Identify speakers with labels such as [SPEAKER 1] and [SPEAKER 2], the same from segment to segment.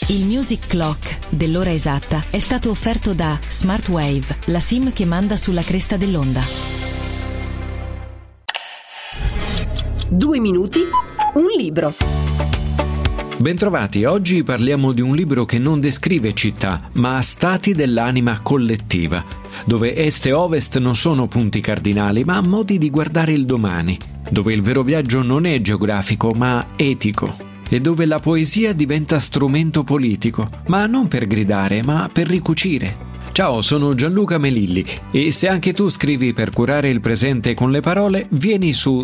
[SPEAKER 1] Il Music Clock dell'ora esatta è stato offerto da Smartwave, la SIM che manda sulla cresta dell'onda.
[SPEAKER 2] 2 minuti, un libro.
[SPEAKER 3] Bentrovati, oggi parliamo di un libro che non descrive città, ma stati dell'anima collettiva, dove est e ovest non sono punti cardinali, ma modi di guardare il domani, dove il vero viaggio non è geografico, ma etico, e dove la poesia diventa strumento politico, ma non per gridare, ma per ricucire. Ciao, sono Gianluca Melilli e se anche tu scrivi per curare il presente con le parole, vieni su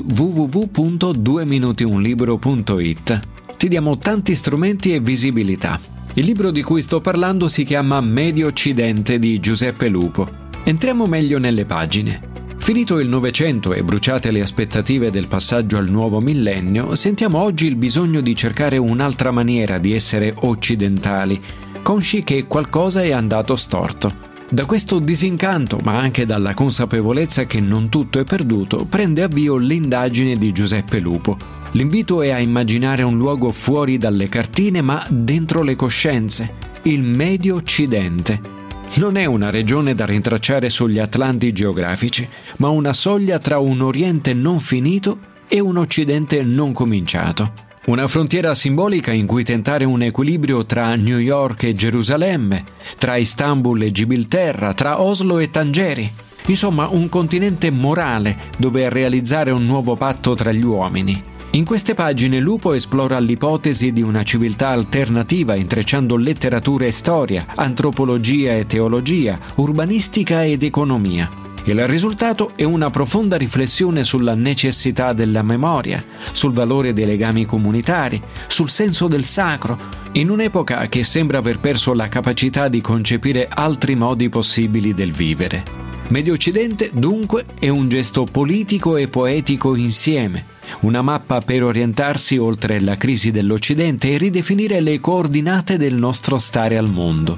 [SPEAKER 3] www.dueminutiunlibro.it. Ti diamo tanti strumenti e visibilità. Il libro di cui sto parlando si chiama Medio Occidente di Giuseppe Lupo. Entriamo meglio nelle pagine. Finito il Novecento e bruciate le aspettative del passaggio al nuovo millennio, sentiamo oggi il bisogno di cercare un'altra maniera di essere occidentali, consci che qualcosa è andato storto. Da questo disincanto, ma anche dalla consapevolezza che non tutto è perduto, prende avvio l'indagine di Giuseppe Lupo. L'invito è a immaginare un luogo fuori dalle cartine, ma dentro le coscienze, il Medio Occidente. Non è una regione da rintracciare sugli atlanti geografici, ma una soglia tra un Oriente non finito e un Occidente non cominciato. Una frontiera simbolica in cui tentare un equilibrio tra New York e Gerusalemme, tra Istanbul e Gibilterra, tra Oslo e Tangeri. Insomma, un continente morale dove realizzare un nuovo patto tra gli uomini. In queste pagine Lupo esplora l'ipotesi di una civiltà alternativa intrecciando letteratura e storia, antropologia e teologia, urbanistica ed economia. Il risultato è una profonda riflessione sulla necessità della memoria, sul valore dei legami comunitari, sul senso del sacro, in un'epoca che sembra aver perso la capacità di concepire altri modi possibili del vivere. Medio Occidente, dunque, è un gesto politico e poetico insieme, una mappa per orientarsi oltre la crisi dell'Occidente e ridefinire le coordinate del nostro stare al mondo.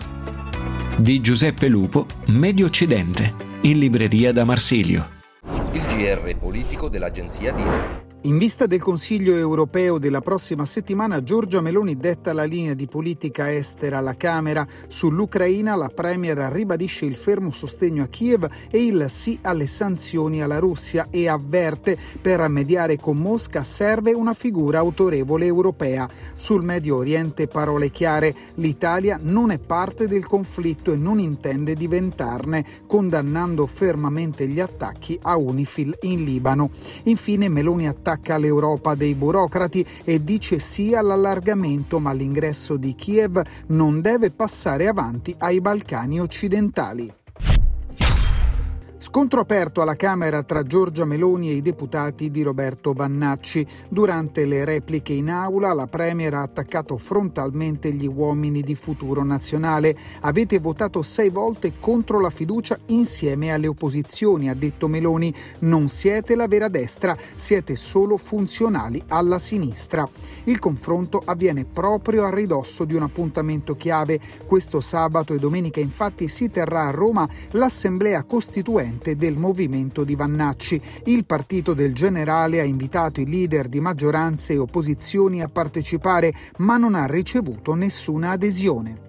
[SPEAKER 3] Di Giuseppe Lupo, Medio Occidente, in libreria da Marsilio.
[SPEAKER 4] Il GR politico dell'agenzia DIRE.
[SPEAKER 5] In vista del Consiglio europeo della prossima settimana, Giorgia Meloni detta la linea di politica estera alla Camera. Sull'Ucraina la Premier ribadisce il fermo sostegno a Kiev e il sì alle sanzioni alla Russia e avverte: per mediare con Mosca serve una figura autorevole europea. Sul Medio Oriente parole chiare: l'Italia non è parte del conflitto e non intende diventarne, condannando fermamente gli attacchi a UNIFIL in Libano. Infine Meloni attacca l'Europa dei burocrati e dice sì all'allargamento, ma l'ingresso di Kiev non deve passare avanti ai Balcani occidentali. Scontro aperto alla Camera tra Giorgia Meloni e i deputati di Roberto Vannacci. Durante le repliche in aula, la Premier ha attaccato frontalmente gli uomini di Futuro Nazionale. Avete votato 6 volte contro la fiducia insieme alle opposizioni, ha detto Meloni. Non siete la vera destra, siete solo funzionali alla sinistra. Il confronto avviene proprio a ridosso di un appuntamento chiave. Questo sabato e domenica infatti si terrà a Roma l'assemblea costituente del movimento di Vannacci. Il partito del generale ha invitato i leader di maggioranze e opposizioni a partecipare, ma non ha ricevuto nessuna adesione.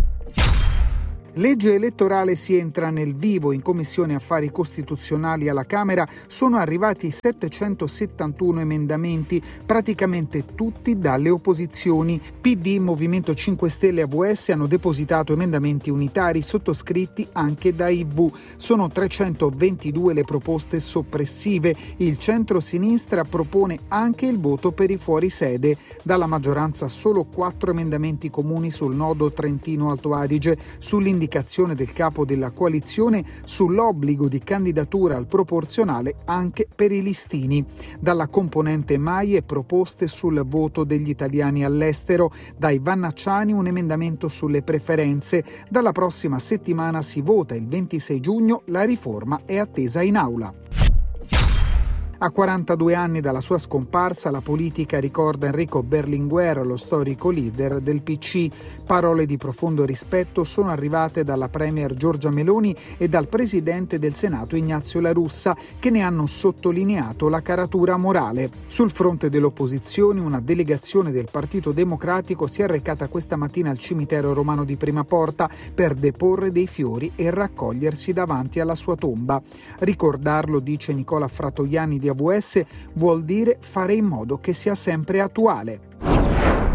[SPEAKER 5] Legge elettorale, si entra nel vivo. In Commissione Affari Costituzionali alla Camera sono arrivati 771 emendamenti, praticamente tutti dalle opposizioni. PD, Movimento 5 Stelle e AVS hanno depositato emendamenti unitari sottoscritti anche da IV. Sono 322 le proposte soppressive. Il centro-sinistra propone anche il voto per i fuorisede. Dalla maggioranza solo 4 emendamenti comuni sul nodo Trentino-Alto Adige, sull'indicazione del capo della coalizione, sull'obbligo di candidatura al proporzionale anche per i listini. Dalla componente Maie proposte sul voto degli italiani all'estero, dai vannacciani un emendamento sulle preferenze. Dalla prossima settimana si vota il 26 giugno, la riforma è attesa in aula. A 42 anni dalla sua scomparsa, la politica ricorda Enrico Berlinguer, lo storico leader del PC. Parole di profondo rispetto sono arrivate dalla premier Giorgia Meloni e dal presidente del Senato Ignazio La Russa, che ne hanno sottolineato la caratura morale. Sul fronte dell'opposizione, una delegazione del Partito Democratico si è recata questa mattina al cimitero romano di Prima Porta per deporre dei fiori e raccogliersi davanti alla sua tomba. Ricordarlo, dice Nicola Frattoiani di AVS, vuol dire fare in modo che sia sempre attuale.